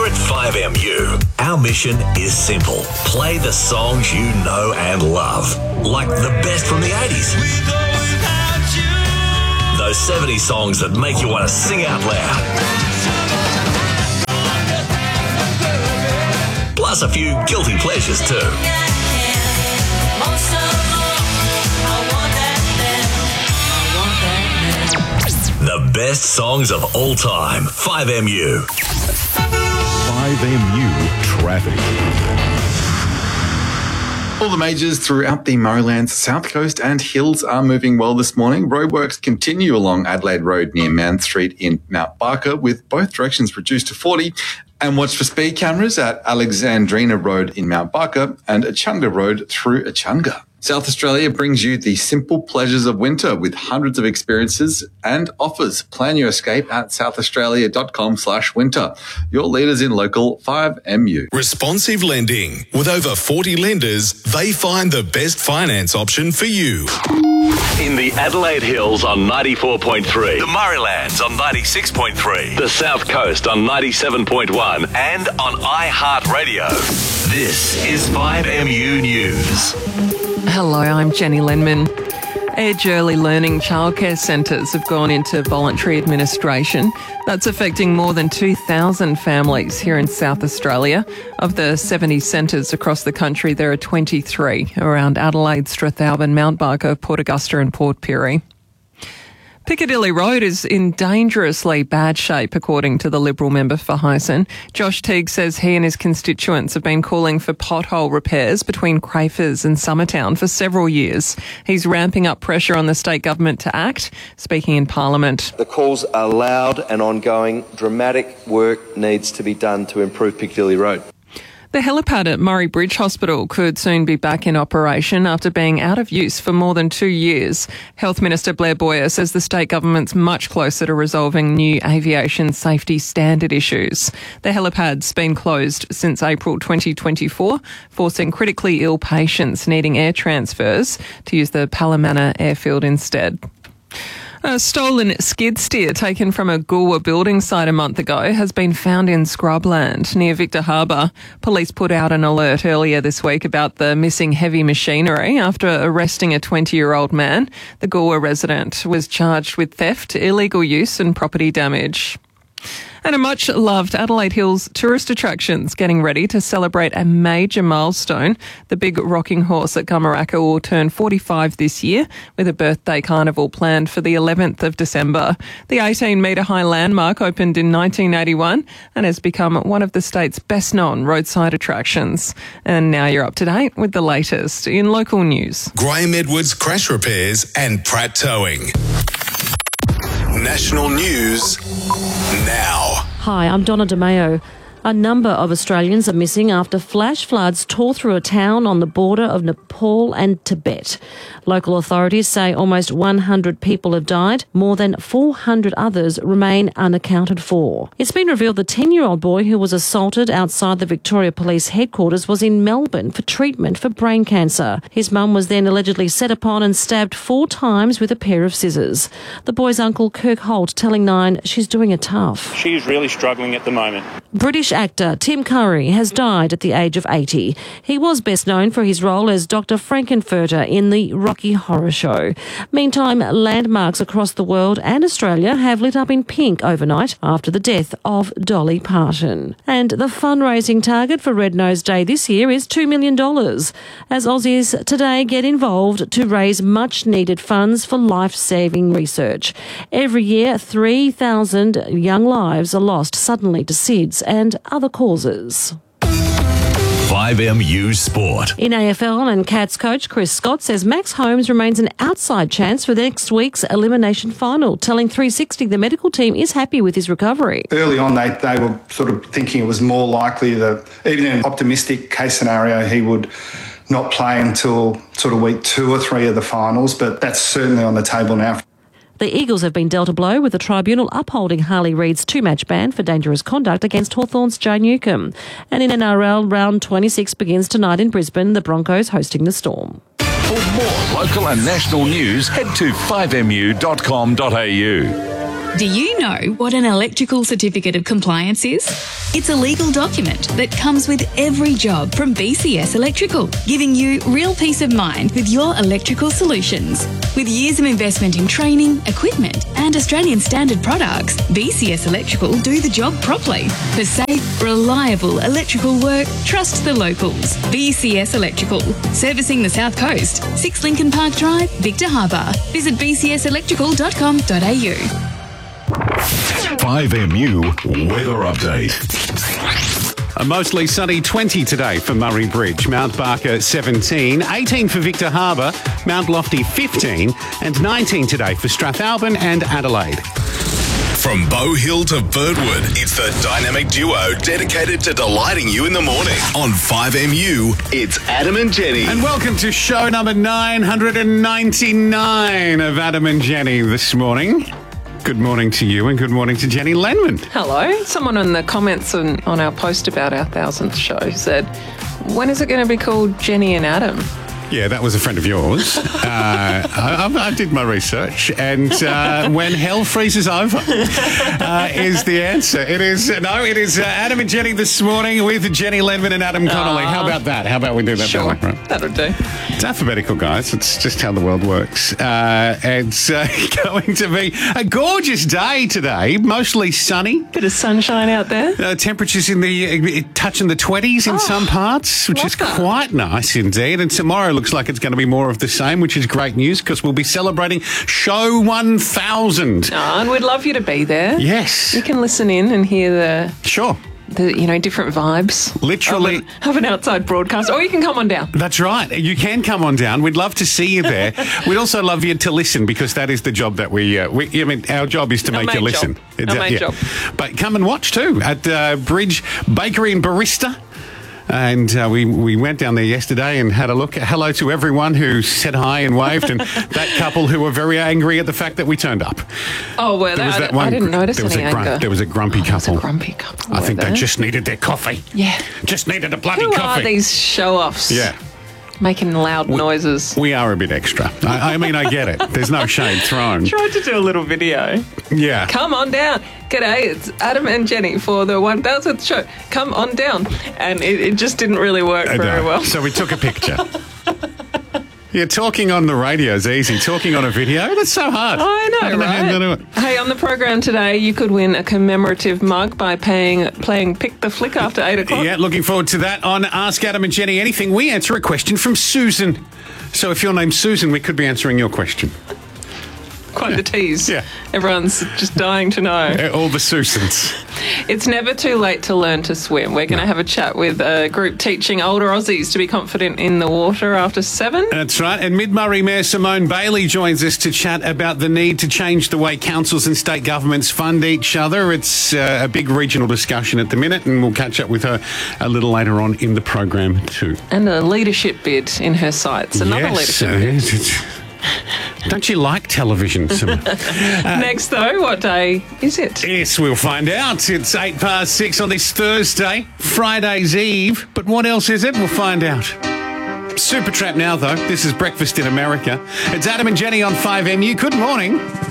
Here at 5MU, our mission is simple. Play the songs you know and love, like the best from the 80s. Those 70 songs that make you want to sing out loud. Plus a few guilty pleasures too. The best songs of all time. 5MU. 5MU Traffic. All the majors throughout the Murraylands, South Coast and Hills are moving well this morning. Roadworks continue along Adelaide Road near Man Street in Mount Barker, with both directions reduced to 40. And watch for speed cameras at Alexandrina Road in Mount Barker and Echunga Road through Echunga. South Australia brings you the simple pleasures of winter with hundreds of experiences and offers. Plan your escape at southaustralia.com/winter. Your leaders in local 5MU. Responsive lending. With over 40 lenders, they find the best finance option for you. In the Adelaide Hills on 94.3, the Murraylands on 96.3, the South Coast on 97.1 and on iHeartRadio. This is 5MU News. Hello, I'm Jenny Lenman. Edge Early Learning childcare centres have gone into voluntary administration. That's affecting more than 2,000 families here in South Australia. Of the 70 centres across the country, there are 23 around Adelaide, Strathalbyn, Mount Barker, Port Augusta and Port Pirie. Piccadilly Road is in dangerously bad shape, according to the Liberal member for Hyson. Josh Teague says he and his constituents have been calling for pothole repairs between Crafers and Summertown for several years. He's ramping up pressure on the state government to act, speaking in Parliament. The calls are loud and ongoing. Dramatic work needs to be done to improve Piccadilly Road. The helipad at Murray Bridge Hospital could soon be back in operation after being out of use for more than 2 years. Health Minister Blair Boyer says the state government's much closer to resolving new aviation safety standard issues. The helipad's been closed since April 2024, forcing critically ill patients needing air transfers to use the Palomana airfield instead. A stolen skid steer taken from a Goolwa building site a month ago has been found in scrubland near Victor Harbour. Police put out an alert earlier this week about the missing heavy machinery after arresting a 20-year-old man. The Goolwa resident was charged with theft, illegal use and property damage. And a much-loved Adelaide Hills tourist attractions getting ready to celebrate a major milestone. The big rocking horse at Gumaraka will turn 45 this year, with a birthday carnival planned for the 11th of December. The 18-metre-high landmark opened in 1981 and has become one of the state's best-known roadside attractions. And now you're up to date with the latest in local news. Graham Edwards Crash Repairs and Pratt Towing. National news now. Hi, I'm Donna DeMayo. A number of Australians are missing after flash floods tore through a town on the border of Nepal and Tibet. Local authorities say almost 100 people have died. More than 400 others remain unaccounted for. It's been revealed the 10-year-old boy who was assaulted outside the Victoria Police headquarters was in Melbourne for treatment for brain cancer. His mum was then allegedly set upon and stabbed 4 times with a pair of scissors. The boy's uncle, Kirk Holt, telling Nine she's doing it tough. She's really struggling at the moment. British actor Tim Curry has died at the age of 80. He was best known for his role as Dr. Frankenfurter in the Rocky Horror Show. Meantime, landmarks across the world and Australia have lit up in pink overnight after the death of Dolly Parton. And the fundraising target for Red Nose Day this year is $2 million, as Aussies today get involved to raise much-needed funds for life-saving research. Every year, 3,000 young lives are lost suddenly to SIDS and other causes. 5MU Sport. In AFL, and Cats coach Chris Scott says Max Holmes remains an outside chance for next week's elimination final, telling 360 the medical team is happy with his recovery. Early on, they were sort of thinking it was more likely that, even in an optimistic case scenario, he would not play until sort of week 2 or 3 of the finals, but that's certainly on the table now. The Eagles have been dealt a blow with the tribunal upholding Harley Reid's 2-match ban for dangerous conduct against Hawthorn's Joe Newcombe. And in NRL, round 26 begins tonight in Brisbane, the Broncos hosting the Storm. For more local and national news, head to 5mu.com.au. Do you know what an electrical certificate of compliance is? It's a legal document that comes with every job from BCS Electrical, giving you real peace of mind with your electrical solutions. With years of investment in training, equipment, and Australian standard products, BCS Electrical do the job properly. For safe, reliable electrical work, trust the locals. BCS Electrical, servicing the South Coast, 6 Lincoln Park Drive, Victor Harbour. Visit bcselectrical.com.au. 5MU weather update. A mostly sunny 20 today for Murray Bridge, Mount Barker 17, 18 for Victor Harbour, Mount Lofty 15 and 19 today for Strathalbyn and Adelaide. From Bow Hill to Birdwood, it's the dynamic duo dedicated to delighting you in the morning. On 5MU, it's Adam and Jenny. And welcome to show number 999 of Adam and Jenny this morning. Good morning to you and good morning to Jenny Lenman. Hello. Someone in the comments on our post about our 1000th show said, when is it going to be called Jenny and Adam? Yeah, that was a friend of yours. I did my research, and when hell freezes over is the answer. It is Adam and Jenny this morning with Jenny Lenman and Adam Connolly. How about that? How about we do that? Sure, that way, right? That'll do. It's alphabetical, guys. It's just how the world works. It's going to be a gorgeous day today, mostly sunny. Bit of sunshine out there. Temperatures touching the 20s in some parts, which is quite nice indeed. And tomorrow looks like it's going to be more of the same, which is great news because we'll be celebrating Show 1000. And we'd love you to be there. Yes. You can listen in and hear the different vibes. Literally. Of an outside broadcast. Or you can come on down. That's right. You can come on down. We'd love to see you there. We'd also love you to listen because that is the job that our job is to make you listen. Our main job. But come and watch too at Bridge Bakery and Barista. And we went down there yesterday and had a look. Hello to everyone who said hi and waved, and that couple who were very angry at the fact that we turned up. Oh, well, I didn't notice any anger. There was a grumpy couple. There was a grumpy couple. I think they just needed their coffee. Yeah. Just needed a bloody coffee. Who are these show-offs? Yeah. Making loud noises. We are a bit extra. I mean, I get it. There's no shade thrown. Tried to do a little video. Yeah. Come on down. G'day, it's Adam and Jenny for the 1000th show. Come on down. And it just didn't really work very well. So we took a picture. Yeah, talking on the radio is easy. Talking on a video, that's so hard. I know, don't know how to do it. Hey, on the program today, you could win a commemorative mug by playing Pick the Flick after 8 o'clock. Yeah, looking forward to that. On Ask Adam and Jenny Anything, we answer a question from Susan. So if your name's Susan, we could be answering your question. Quite the tease. Yeah. Everyone's just dying to know. All the Susans. It's never too late to learn to swim. We're going to have a chat with a group teaching older Aussies to be confident in the water after 7. That's right. And Mid-Murray Mayor Simone Bailey joins us to chat about the need to change the way councils and state governments fund each other. It's a big regional discussion at the minute, and we'll catch up with her a little later on in the program too. And a leadership bid in her sights. Another leadership bid. Don't you like television? Next, though, what day is it? Yes, we'll find out. It's 6:08 on this Thursday, Friday's Eve. But what else is it? We'll find out. Supertrap now, though. This is Breakfast in America. It's Adam and Jenny on 5MU. Good morning.